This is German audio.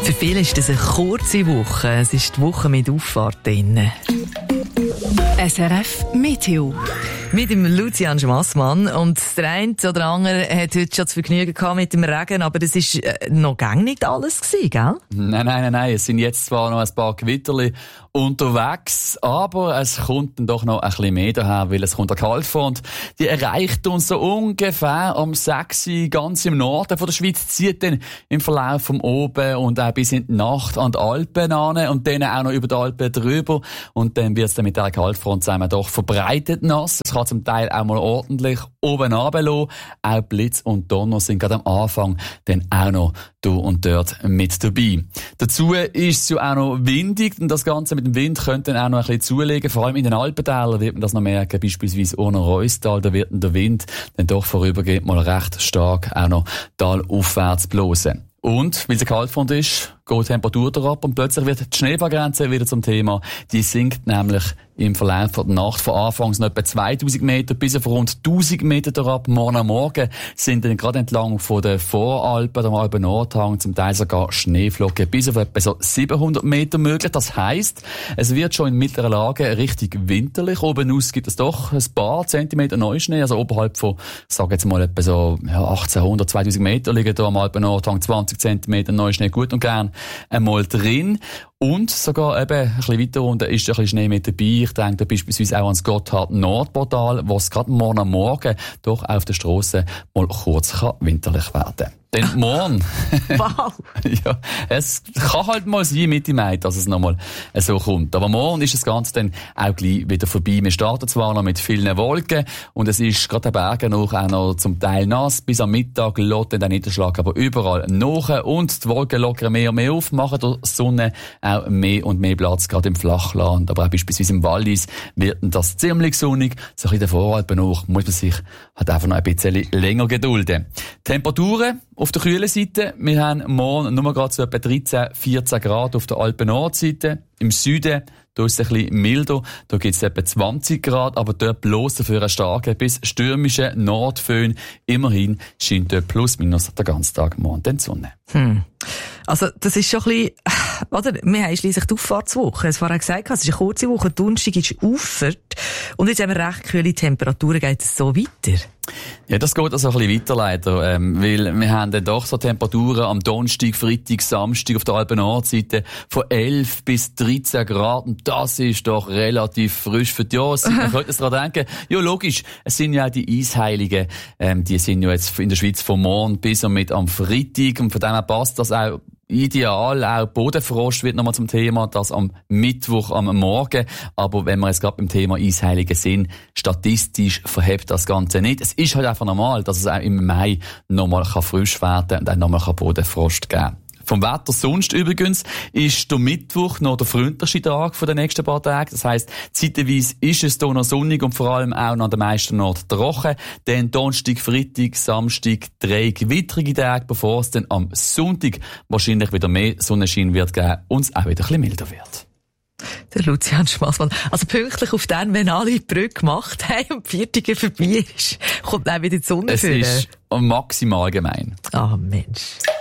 Für viele ist das eine kurze Woche. Es ist die Woche mit Auffahrt drin. SRF Meteo. Mit dem Lucian Schmassmann. Und der eine oder andere hat heute schon das Vergnügen gehabt mit dem Regen, aber das ist noch gar nicht alles gewesen, gell? Nein. Es sind jetzt zwar noch ein paar Gewitterli unterwegs, aber es kommt dann doch noch ein bisschen mehr daher, weil es kommt eine Kaltfront. Die erreicht uns so ungefähr um 6 Uhr ganz im Norden von der Schweiz, zieht dann im Verlauf vom Oben und auch bis in die Nacht an die Alpen an und dann auch noch über die Alpen drüber. Und dann wird es dann mit dieser Kaltfront zusammen doch verbreitet nass. Es kann zum Teil auch mal ordentlich oben runterlassen. Auch Blitz und Donner sind gerade am Anfang dann auch noch da und dort mit dabei. Dazu ist es ja auch noch windig und das Ganze mit dem Wind könnte dann auch noch ein bisschen zulegen. Vor allem in den Alpentälern wird man das noch merken, beispielsweise Urner-Reustal, da wird dann der Wind dann doch vorübergehend mal recht stark auch noch talaufwärts blosen. Und, weil es Kaltfront ist, geht die Temperatur herab und plötzlich wird die Schneefallgrenze wieder zum Thema. Die sinkt nämlich im Verlauf der Nacht von anfangs noch etwa 2000 Meter bis auf rund 1000 Meter herab. Morgen am Morgen sind dann gerade entlang von den Voralpen, der Alpen-Nordhang, zum Teil sogar Schneeflocken bis auf etwa so 700 Meter möglich. Das heisst, es wird schon in mittleren Lagen richtig winterlich. Oben aus gibt es doch ein paar Zentimeter Neuschnee, also oberhalb von, ich sage jetzt mal etwa so 1800, 2000 Meter liegen da am Alpen-Nordhang 20 Zentimeter Neuschnee gut und gern einmal drin. Und sogar eben ein bisschen weiter unten ist ein bisschen Schnee mit dabei. Ich denke da beispielsweise auch ans Gotthard-Nordportal, wo es gerade morgen am Morgen doch auf der Strasse mal kurz winterlich werden kann. Denn morgen, Wow! ja, es kann halt mal sein, Mitte Mai, dass es nochmal so kommt. Aber morgen ist das Ganze dann auch gleich wieder vorbei. Wir starten zwar noch mit vielen Wolken und es ist gerade den Bergen noch auch noch zum Teil nass. Bis am Mittag lässt dann der Niederschlag aber überall nach und die Wolken lockern mehr und mehr auf, machen der Sonne auch mehr und mehr Platz, gerade im Flachland. Aber auch beispielsweise im Wallis wird das ziemlich sonnig. So in den Voralpen noch muss man sich halt einfach noch ein bisschen länger gedulden. Temperaturen auf der kühlen Seite, wir haben morgen nur gerade so etwa 13, 14 Grad auf der Alpen-Nordseite. Im Süden, da ist es ein bisschen milder, da gibt es etwa 20 Grad, aber dort bloß dafür ein starker bis stürmischer Nordföhn. Immerhin scheint dort plus minus den ganzen Tag morgen die Sonne. Also, das ist schon ein bisschen, oder? Wir haben schliesslich die Auffahrtswoche. Es war auch gesagt, es ist eine kurze Woche, Donnerstag ist Auffahrt. Und jetzt haben wir recht kühle Temperaturen, geht es so weiter? Ja, das geht also ein bisschen weiter leider, weil wir haben dann doch so Temperaturen am Donnerstag, Freitag, Samstag auf der Alpen-Nordseite von 11 bis 13 Grad und das ist doch relativ frisch für die Jahreszeit. Man könnte es daran denken, ja logisch, es sind ja auch die Eisheiligen, die sind ja jetzt in der Schweiz von morgen bis und mit am Freitag und von dem her passt das auch ideal. Auch Bodenfrost wird nochmal zum Thema, das am Mittwoch am Morgen. Aber wenn wir jetzt gerade beim Thema Eisheilige sind, statistisch verhebt das Ganze nicht. Es ist halt einfach normal, dass es auch im Mai nochmal frisch werden kann und auch nochmal Bodenfrost geben kann. Vom Wetter sonst übrigens ist der Mittwoch noch der freundlichste Tag von den nächsten paar Tagen. Das heisst, zeitweise ist es hier noch sonnig und vor allem auch noch an den meisten Orten trocken. Dann Donnerstag, Freitag, Samstag 3 gewittrige Tage, bevor es dann am Sonntag wahrscheinlich wieder mehr Sonnenschein wird geben und es auch wieder ein bisschen milder wird. Der Lucian Schmassmann. Also pünktlich auf den, wenn alle die Brücke gemacht haben und die Viertige vorbei ist, kommt dann wieder die Sonne. Es ist maximal gemein. Ah, Mensch.